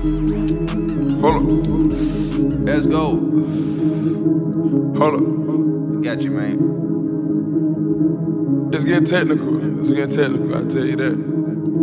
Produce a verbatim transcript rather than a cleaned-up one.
Hold up. Let's go. Hold up. Got you, man. It's getting technical. It's getting technical, I tell you that.